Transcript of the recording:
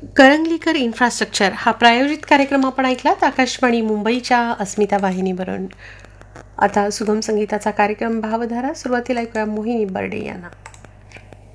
करंगलीकर infrastructure हा प्रायोजित कार्यक्रम आपण ऐकलात आकाशवाणी मुंबईच्या अस्मिता वाहिनीवरून. आता सुगम संगीताचा कार्यक्रम भावधारा. सुरुवातीला ऐकूया मोहिनी बर्डे यांना.